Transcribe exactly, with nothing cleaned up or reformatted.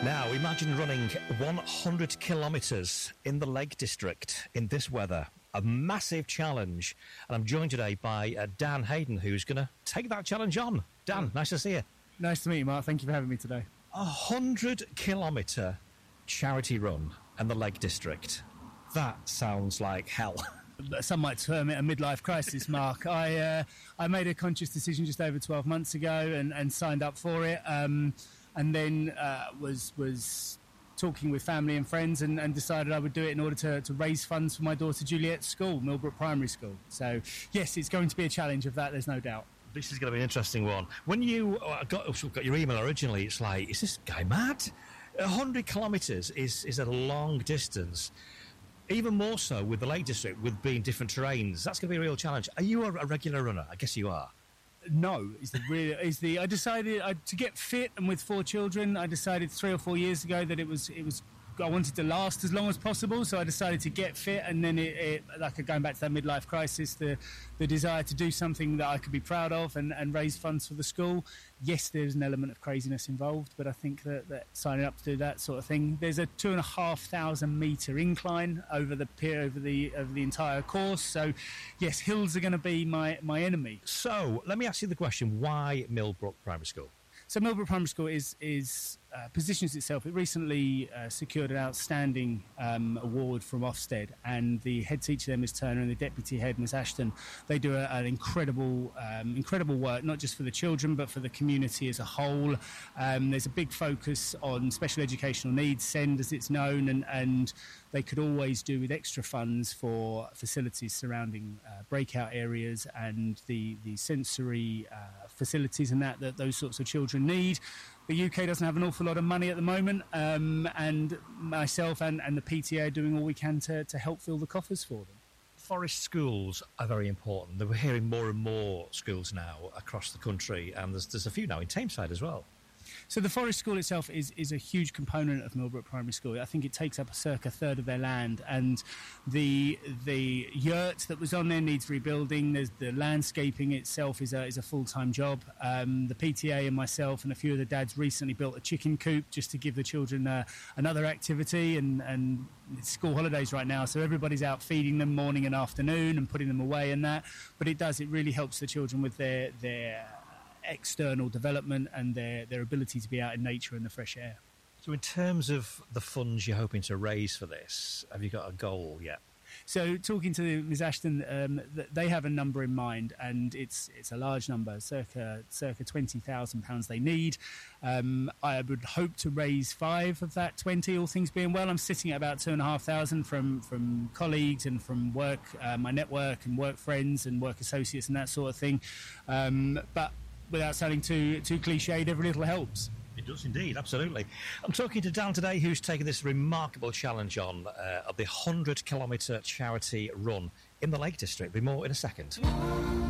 Now, imagine running one hundred kilometres in the Lake District in this weather. A massive challenge. And I'm joined today by uh, Dan Hayden, who's going to take that challenge on. Dan, nice to see you. Nice to meet you, Mark. Thank you for having me today. A hundred kilometre charity run in the Lake District. That sounds like hell. Some might term it a midlife crisis, Mark. I uh, I made a conscious decision just over twelve months ago and, and signed up for it. Um, and then uh, was was talking with family and friends and, and decided I would do it in order to, to raise funds for my daughter Juliet's school, Millbrook Primary School. So, yes, it's going to be a challenge of that, there's no doubt. This is going to be an interesting one. When you uh, got, got your email originally, it's like, is this guy mad? A hundred kilometres is, is a long distance. Even more so with the Lake District, with being different terrains. That's going to be a real challenge. Are you a, a regular runner? I guess you are. No, is the real is the. I decided I, to get fit, and with four children, I decided three or four years ago that it was it was. I wanted to last as long as possible, so I decided to get fit, and then it, it like going back to that midlife crisis, the the desire to do something that I could be proud of and, and raise funds for the school. Yes, there's an element of craziness involved, but I think that, that signing up to do that sort of thing. There's a two and a half thousand metre incline over the pier over the over the entire course. So, yes, hills are going to be my my enemy. So let me ask you the question: why Millbrook Primary School? So Millbrook Primary School is is uh, positions itself. It recently uh, secured an outstanding um, award from Ofsted, and the head teacher there, Miz Turner, and the deputy head, Miz Ashton, they do a, an incredible um, incredible work, not just for the children but for the community as a whole. Um, there's a big focus on special educational needs, SEND as it's known, and, and they could always do with extra funds for facilities surrounding uh, breakout areas and the, the sensory uh, facilities and that, that those sorts of children need. The U K doesn't have an awful lot of money at the moment, um, and myself and, and the P T A are doing all we can to, to help fill the coffers for them. Forest schools are very important. We're hearing more and more schools now across the country, and there's, there's a few now in Tameside as well. So the Forest School itself is, is a huge component of Millbrook Primary School. I think it takes up a circa third of their land, and the the yurt that was on there needs rebuilding. There's the landscaping itself is a is a full time job. Um, the P T A and myself and a few of the dads recently built a chicken coop just to give the children uh, another activity, and and it's school holidays right now, so everybody's out feeding them morning and afternoon and putting them away and that. But it does it really helps the children with their their external development and their, their ability to be out in nature and the fresh air. So in terms of the funds you're hoping to raise for this, have you got a goal yet? So talking to Miz Ashton, um, they have a number in mind, and it's it's a large number, circa circa twenty thousand pounds they need. Um, I would hope to raise five of that twenty, all things being well. I'm sitting at about two and a half thousand from from colleagues and from work, uh, my network and work friends and work associates and that sort of thing. Um, but without sounding too too cliched, every little helps. It does indeed, absolutely. I'm talking to Dan today, who's taken this remarkable challenge on uh, of the one hundred kilometre charity run in the Lake District. Be more in a second.